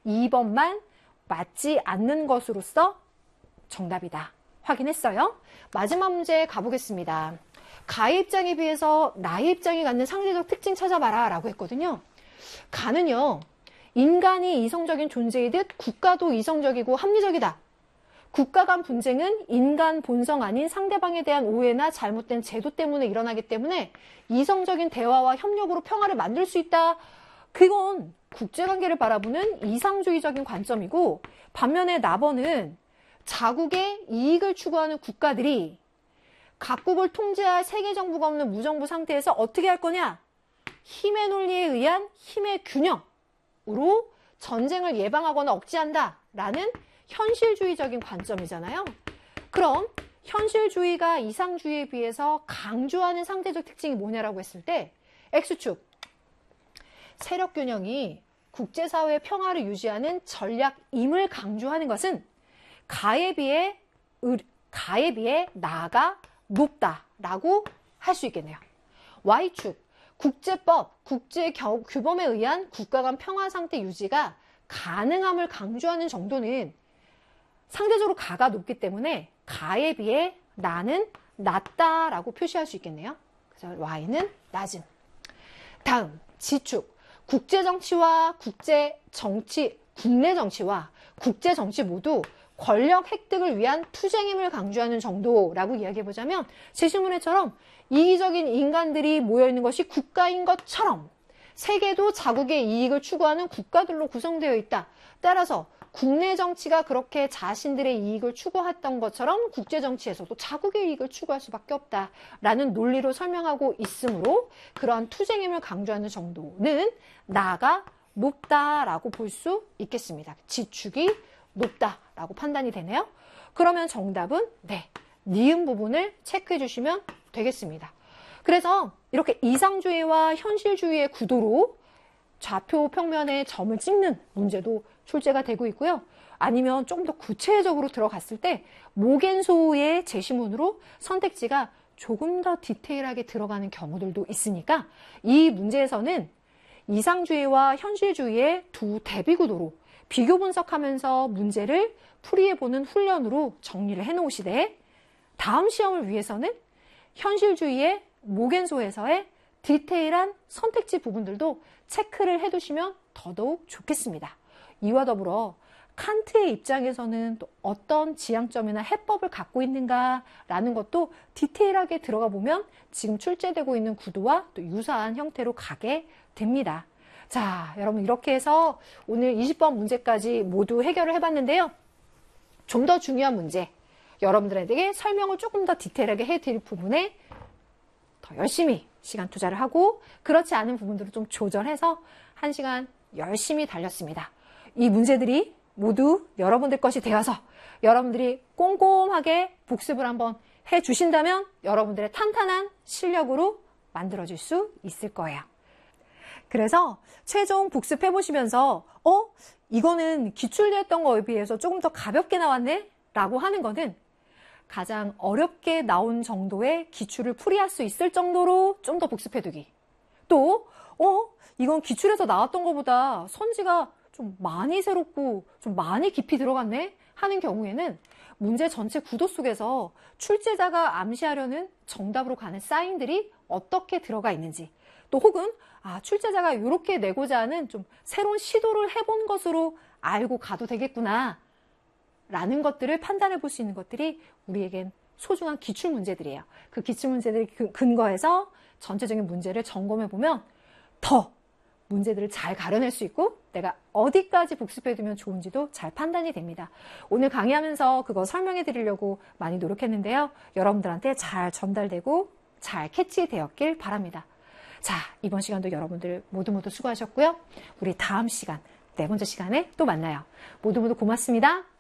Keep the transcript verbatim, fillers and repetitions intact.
이 번만 맞지 않는 것으로서 정답이다. 확인했어요? 마지막 문제 가보겠습니다. 가의 입장에 비해서 나의 입장이 갖는 상대적 특징 찾아봐라 라고 했거든요. 가는요, 인간이 이성적인 존재이듯 국가도 이성적이고 합리적이다. 국가 간 분쟁은 인간 본성 아닌 상대방에 대한 오해나 잘못된 제도 때문에 일어나기 때문에 이성적인 대화와 협력으로 평화를 만들 수 있다. 그건 국제관계를 바라보는 이상주의적인 관점이고, 반면에 나번은 자국의 이익을 추구하는 국가들이 각국을 통제할 세계 정부가 없는 무정부 상태에서 어떻게 할 거냐? 힘의 논리에 의한 힘의 균형으로 전쟁을 예방하거나 억제한다 라는 현실주의적인 관점이잖아요. 그럼 현실주의가 이상주의에 비해서 강조하는 상대적 특징이 뭐냐라고 했을 때, X축, 세력균형이 국제사회의 평화를 유지하는 전략임을 강조하는 것은 가에 비해, 가에 비해 나가 높다라고 할 수 있겠네요. Y축, 국제법, 국제 규범에 의한 국가 간 평화 상태 유지가 가능함을 강조하는 정도는 상대적으로 가가 높기 때문에 가에 비해 나는 낮다라고 표시할 수 있겠네요. 그래서 Y는 낮음. 다음, G축, 국제정치와 국제정치, 국내 정치와 국제정치 모두 권력 획득을 위한 투쟁임을 강조하는 정도라고 이야기해보자면, 제 질문에처럼 이기적인 인간들이 모여있는 것이 국가인 것처럼 세계도 자국의 이익을 추구하는 국가들로 구성되어 있다. 따라서 국내 정치가 그렇게 자신들의 이익을 추구했던 것처럼 국제정치에서도 자국의 이익을 추구할 수밖에 없다라는 논리로 설명하고 있으므로 그러한 투쟁임을 강조하는 정도는 나가 높다라고 볼 수 있겠습니다. G축이 높다라고 판단이 되네요. 그러면 정답은 네, 니은 부분을 체크해 주시면 되겠습니다. 그래서 이렇게 이상주의와 현실주의의 구도로 좌표 평면에 점을 찍는 문제도 출제가 되고 있고요. 아니면 조금 더 구체적으로 들어갔을 때 모겐소의 제시문으로 선택지가 조금 더 디테일하게 들어가는 경우들도 있으니까 이 문제에서는 이상주의와 현실주의의 두 대비구도로 비교 분석하면서 문제를 풀이해보는 훈련으로 정리를 해놓으시되, 다음 시험을 위해서는 현실주의의 모겐소에서의 디테일한 선택지 부분들도 체크를 해두시면 더더욱 좋겠습니다. 이와 더불어 칸트의 입장에서는 또 어떤 지향점이나 해법을 갖고 있는가라는 것도 디테일하게 들어가 보면 지금 출제되고 있는 구도와 또 유사한 형태로 가게 됩니다. 자, 여러분 이렇게 해서 오늘 이십 번 문제까지 모두 해결을 해봤는데요. 좀 더 중요한 문제, 여러분들에게 설명을 조금 더 디테일하게 해드릴 부분에 더 열심히 시간 투자를 하고, 그렇지 않은 부분들을 좀 조절해서 한 시간 열심히 달렸습니다. 이 문제들이 모두 여러분들 것이 되어서 여러분들이 꼼꼼하게 복습을 한번 해주신다면 여러분들의 탄탄한 실력으로 만들어질 수 있을 거예요. 그래서 최종 복습해보시면서 어? 이거는 기출됐던 거에 비해서 조금 더 가볍게 나왔네? 라고 하는 거는 가장 어렵게 나온 정도의 기출을 풀이할 수 있을 정도로 좀 더 복습해두기. 또 어? 이건 기출에서 나왔던 것보다 선지가 좀 많이 새롭고 좀 많이 깊이 들어갔네? 하는 경우에는 문제 전체 구도 속에서 출제자가 암시하려는 정답으로 가는 사인들이 어떻게 들어가 있는지, 또 혹은 아, 출제자가 이렇게 내고자 하는 좀 새로운 시도를 해본 것으로 알고 가도 되겠구나 라는 것들을 판단해 볼 수 있는 것들이 우리에겐 소중한 기출 문제들이에요. 그 기출 문제들 근거해서 전체적인 문제를 점검해 보면 더 문제들을 잘 가려낼 수 있고 내가 어디까지 복습해 두면 좋은지도 잘 판단이 됩니다. 오늘 강의하면서 그거 설명해 드리려고 많이 노력했는데요. 여러분들한테 잘 전달되고 잘 캐치되었길 바랍니다. 자, 이번 시간도 여러분들 모두 모두 수고하셨고요. 우리 다음 시간, 네 번째 시간에 또 만나요. 모두 모두 고맙습니다.